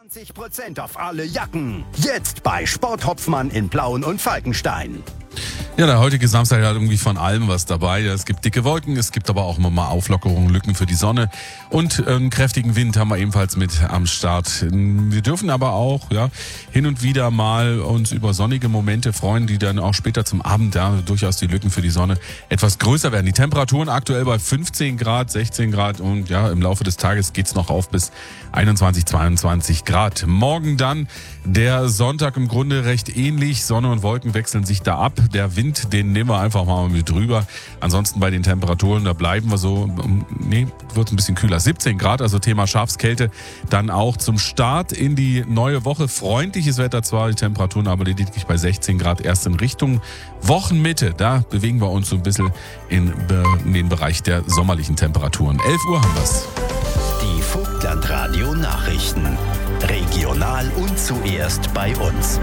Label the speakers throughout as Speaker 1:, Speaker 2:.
Speaker 1: 20% auf alle Jacken. Jetzt bei Sport-Hopfmann in Plauen und Falkenstein.
Speaker 2: Ja, der heutige Samstag hat irgendwie von allem was dabei. Es gibt dicke Wolken, es gibt aber auch mal Auflockerungen, Lücken für die Sonne und einen kräftigen Wind haben wir ebenfalls mit am Start. Wir dürfen aber auch hin und wieder mal uns über sonnige Momente freuen, die dann auch später zum Abend durchaus die Lücken für die Sonne etwas größer werden. Die Temperaturen aktuell bei 15 Grad, 16 Grad und im Laufe des Tages geht's noch auf bis 21, 22 Grad. Morgen dann der Sonntag im Grunde recht ähnlich. Sonne und Wolken wechseln sich da ab. Der Wind, den nehmen wir einfach mal mit drüber. Ansonsten bei den Temperaturen, da bleiben wir so, wird ein bisschen kühler. 17 Grad, also Thema Schafskälte. Dann auch zum Start in die neue Woche. Freundliches Wetter zwar, die Temperaturen aber lediglich bei 16 Grad erst in Richtung Wochenmitte. Da bewegen wir uns so ein bisschen in den Bereich der sommerlichen Temperaturen. 11 Uhr haben wir's.
Speaker 1: Die Vogtland-Radio Nachrichten. Regional und zuerst bei uns.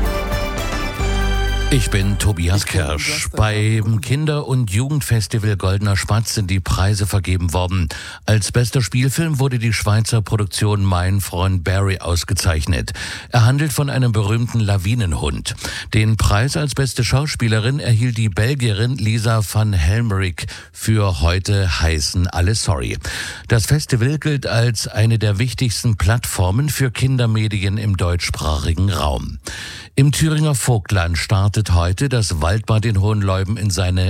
Speaker 3: Ich bin Tobias Kirsch. Beim Kinder- und Jugendfestival Goldener Spatz sind die Preise vergeben worden. Als bester Spielfilm wurde die Schweizer Produktion Mein Freund Barry ausgezeichnet. Er handelt von einem berühmten Lawinenhund. Den Preis als beste Schauspielerin erhielt die Belgierin Lisa van Helmerick für Heute heißen alle sorry. Das Festival gilt als eine der wichtigsten Plattformen für Kindermedien im deutschsprachigen Raum. Im Thüringer Vogtland startet heute das Waldbad in Hohenleuben in seine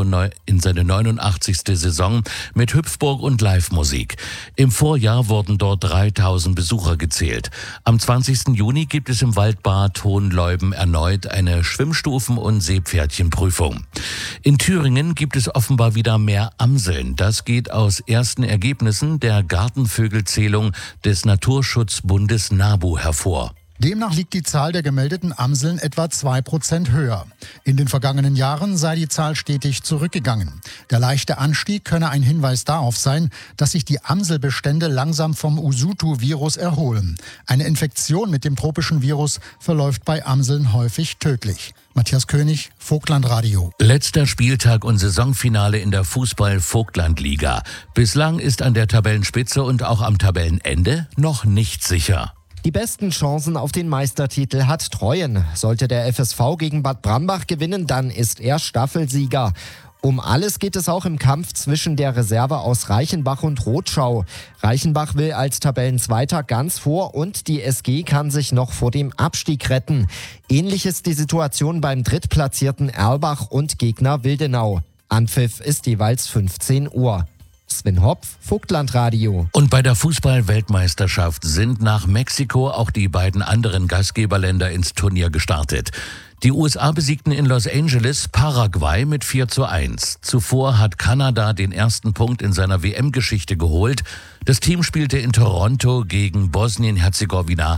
Speaker 3: 89. Saison mit Hüpfburg und Live-Musik. Im Vorjahr wurden dort 3000 Besucher gezählt. Am 20. Juni gibt es im Waldbad Hohenleuben erneut eine Schwimmstufen- und Seepferdchenprüfung. In Thüringen gibt es offenbar wieder mehr Amseln. Das geht aus ersten Ergebnissen der Gartenvögelzählung des Naturschutzbundes NABU hervor.
Speaker 4: Demnach liegt die Zahl der gemeldeten Amseln etwa 2% höher. In den vergangenen Jahren sei die Zahl stetig zurückgegangen. Der leichte Anstieg könne ein Hinweis darauf sein, dass sich die Amselbestände langsam vom Usutu-Virus erholen. Eine Infektion mit dem tropischen Virus verläuft bei Amseln häufig tödlich. Matthias König, Vogtland-Radio.
Speaker 3: Letzter Spieltag und Saisonfinale in der Fußball-Vogtland-Liga. Bislang ist an der Tabellenspitze und auch am Tabellenende noch nicht sicher.
Speaker 5: Die besten Chancen auf den Meistertitel hat Treuen. Sollte der FSV gegen Bad Brambach gewinnen, dann ist er Staffelsieger. Um alles geht es auch im Kampf zwischen der Reserve aus Reichenbach und Rotschau. Reichenbach will als Tabellenzweiter ganz vor und die SG kann sich noch vor dem Abstieg retten. Ähnlich ist die Situation beim drittplatzierten Erlbach und Gegner Wildenau. Anpfiff ist jeweils 15 Uhr. Sven Hopf, Vogtland-Radio.
Speaker 3: Und bei der Fußball-Weltmeisterschaft sind nach Mexiko auch die beiden anderen Gastgeberländer ins Turnier gestartet. Die USA besiegten in Los Angeles Paraguay mit 4:1. Zuvor hat Kanada den ersten Punkt in seiner WM-Geschichte geholt. Das Team spielte in Toronto gegen Bosnien-Herzegowina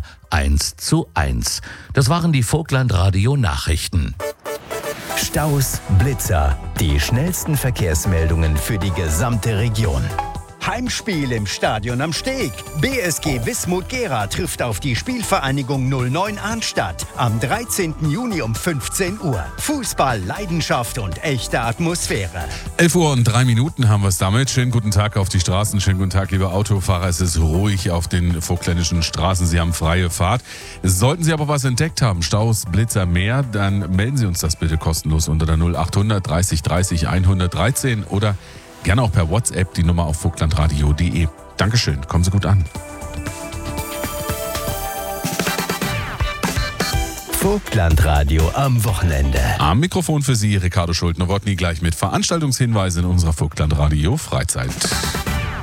Speaker 3: 1:1. Das waren die Vogtland-Radio-Nachrichten.
Speaker 1: Staus, Blitzer, die schnellsten Verkehrsmeldungen für die gesamte Region. Heimspiel im Stadion am Steg. BSG Wismut Gera trifft auf die Spielvereinigung 09 Arnstadt am 13. Juni um 15 Uhr. Fußball, Leidenschaft und echte Atmosphäre.
Speaker 2: 11 Uhr und 3 Minuten haben wir es damit. Schönen guten Tag auf die Straßen, schönen guten Tag, liebe Autofahrer. Es ist ruhig auf den vogtländischen Straßen. Sie haben freie Fahrt. Sollten Sie aber was entdeckt haben, Staus, Blitzer, mehr, dann melden Sie uns das bitte kostenlos unter der 0800 30 30 113 oder gerne auch per WhatsApp, die Nummer auf vogtlandradio.de. Dankeschön, kommen Sie gut an.
Speaker 1: Vogtlandradio am Wochenende.
Speaker 2: Am Mikrofon für Sie Ricardo Schulte-Nowotny gleich mit Veranstaltungshinweisen in unserer Vogtlandradio Freizeit.